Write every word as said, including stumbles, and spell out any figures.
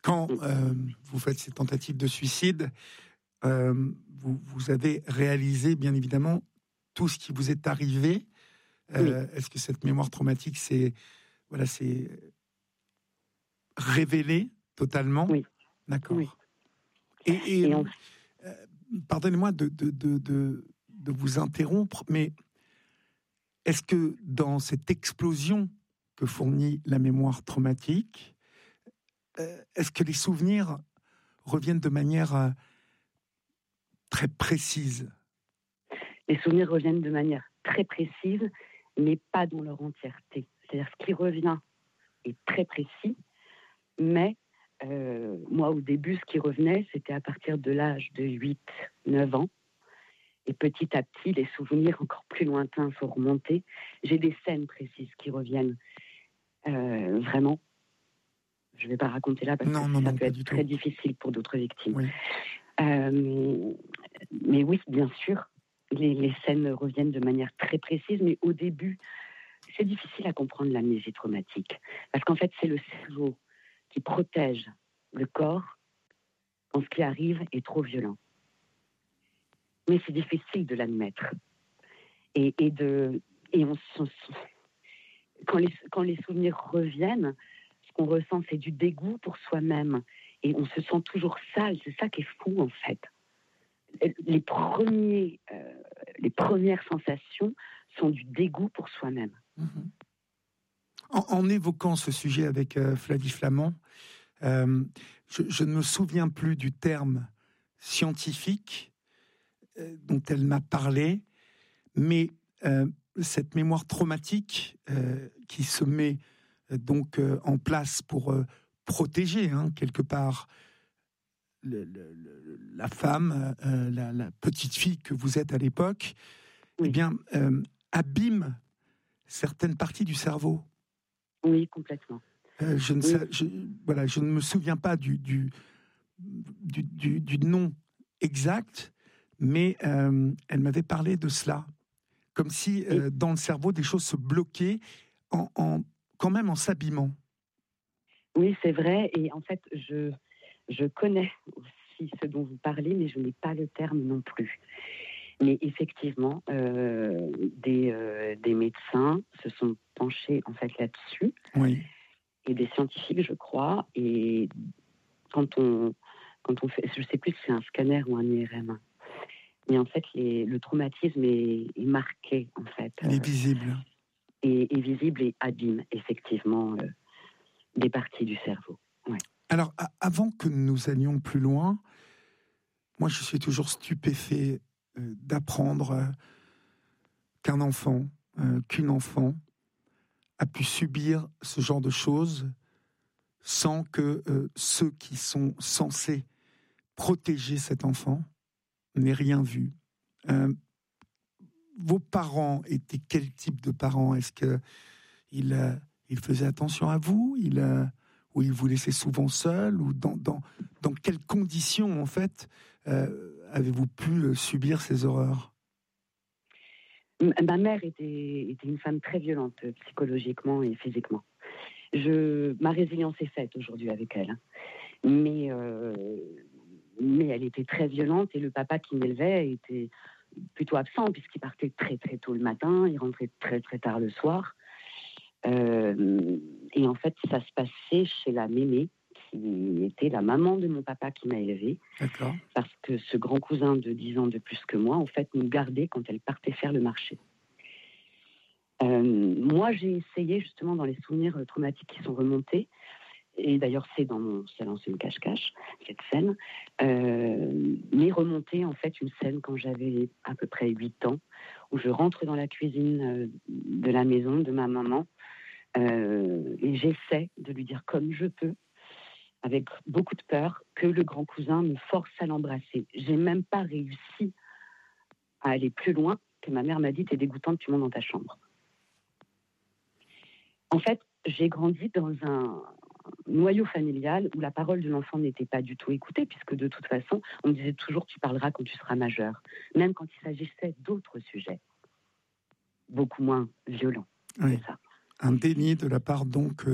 Quand euh, vous faites ces tentatives de suicide, euh, vous, vous avez réalisé, bien évidemment, tout ce qui vous est arrivé. Euh, oui. Est-ce que cette mémoire traumatique s'est, voilà, s'est révélée totalement? Oui. D'accord. Oui. Et, et, et on... euh, pardonnez-moi de, de, de, de, de vous interrompre, mais est-ce que dans cette explosion que fournit la mémoire traumatique, euh, est-ce que les souvenirs reviennent de manière euh, très précise? Les souvenirs reviennent de manière très précise, mais pas dans leur entièreté. C'est-à-dire ce qui revient est très précis, mais euh, moi, au début, ce qui revenait, c'était à partir de l'âge de huit neuf ans. Et petit à petit, les souvenirs encore plus lointains sont remontés. J'ai des scènes précises qui reviennent euh, vraiment. Je ne vais pas raconter là parce non, que non, ça non, peut être très tout. difficile pour d'autres victimes. Oui. Euh, mais oui, bien sûr, les, les scènes reviennent de manière très précise, mais au début, c'est difficile à comprendre l'amnésie traumatique. Parce qu'en fait, c'est le cerveau qui protège le corps quand ce qui arrive est trop violent. Mais c'est difficile de l'admettre. Et, et, de, et on, quand, les, quand les souvenirs reviennent, ce qu'on ressent, c'est du dégoût pour soi-même. Et on se sent toujours sale. C'est ça qui est fou, en fait. Les, premiers, euh, les premières sensations sont du dégoût pour soi-même. Mmh. En, en évoquant ce sujet avec euh, Flavie Flament, euh, je, je ne me souviens plus du terme scientifique euh, dont elle m'a parlé, mais euh, cette mémoire traumatique euh, qui se met euh, donc euh, en place pour euh, protéger hein, quelque part le, le, le, la femme, euh, la, la petite fille que vous êtes à l'époque, oui. eh bien, euh, abîme certaines parties du cerveau. Oui, complètement. Euh, je, ne oui. sais, je, voilà, je ne me souviens pas du, du, du, du, du nom exact, mais euh, elle m'avait parlé de cela. Comme si euh, dans le cerveau, des choses se bloquaient en, en, quand même en s'abîmant. Oui, c'est vrai. Et en fait, je, je connais aussi ce dont vous parlez, mais je n'ai pas le terme non plus. Mais effectivement, euh, des, euh, des médecins se sont penchés en fait là-dessus. Oui. Et des scientifiques, je crois. Et quand on, quand on fait, je ne sais plus si c'est un scanner ou un I R M, mais en fait, les, le traumatisme est, est marqué, en fait. Il est visible. Et est visible et abîme, effectivement, euh, des parties du cerveau. Ouais. Alors, a- avant que nous allions plus loin, moi, je suis toujours stupéfait euh, d'apprendre euh, qu'un enfant, euh, qu'une enfant a pu subir ce genre de choses sans que euh, ceux qui sont censés protéger cet enfant n'aient rien vu. Euh, vos parents étaient quel type de parents? Est-ce qu'ils euh, ils faisaient attention à vous? Ils, euh, ou ils vous laissaient souvent seul? Ou dans, dans, dans quelles conditions, en fait, euh, avez-vous pu subir ces horreurs? Ma mère était, était une femme très violente, psychologiquement et physiquement. Je, ma résilience est faite aujourd'hui avec elle. Mais, euh, mais elle était très violente et le papa qui m'élevait était plutôt absent puisqu'il partait très très tôt le matin, il rentrait très très tard le soir. Euh, et en fait, ça se passait chez la mémé, qui était la maman de mon papa qui m'a élevée. D'accord. Parce que ce grand cousin de dix ans de plus que moi, en fait, nous gardait quand elle partait faire le marché. Euh, moi, j'ai essayé justement dans les souvenirs traumatiques qui sont remontés, et d'ailleurs c'est dans mon salon, c'est une cache-cache, cette scène, euh, mais remonter en fait une scène quand j'avais à peu près huit ans, où je rentre dans la cuisine de la maison de ma maman, euh, et j'essaie de lui dire comme je peux, avec beaucoup de peur, que le grand cousin me force à l'embrasser. J'ai même pas réussi à aller plus loin, que ma mère m'a dit « t'es dégoûtante, tu montes dans ta chambre ». En fait, j'ai grandi dans un noyau familial où la parole de l'enfant n'était pas du tout écoutée, puisque de toute façon, on me disait toujours « tu parleras quand tu seras majeur », même quand il s'agissait d'autres sujets, beaucoup moins violents oui. que ça. Un déni de la part donc